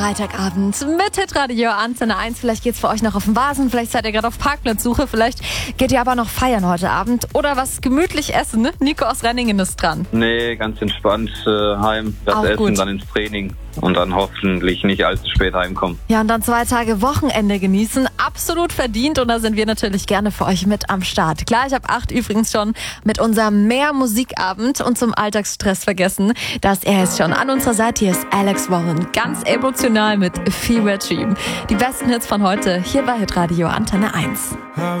Freitagabend mit Hitradio Antenne 1. Vielleicht geht's für euch noch auf den Vasen, vielleicht seid ihr gerade auf Parkplatzsuche, vielleicht geht ihr aber noch feiern heute Abend oder was gemütlich essen, ne? Nico aus Renningen ist dran. Nee, ganz entspannt heim, das Auch Essen, gut. dann ins Training und dann hoffentlich nicht allzu spät heimkommen. Ja, und dann 2 Tage Wochenende genießen. Absolut verdient und da sind wir natürlich gerne für euch mit am Start. Gleich ab 8 übrigens schon mit unserem Mehr-Musikabend und zum Alltagsstress vergessen. Das er ist schon an unserer Seite. Hier ist Alex Warren. Ganz emotional mit Fever Dream. Die besten Hits von heute hier bei Hitradio Antenne 1.